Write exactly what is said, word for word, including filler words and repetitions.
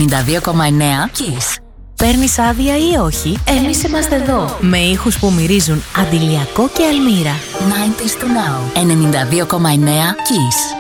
ενενήντα δύο κόμμα εννέα Kiss. Παίρνεις άδεια ή όχι, εμείς είμαστε εδώ. Με ήχους που μυρίζουν αντιλιακό και αλμύρα. ενενήντα του Now. ενενήντα δύο κόμμα εννέα Kiss.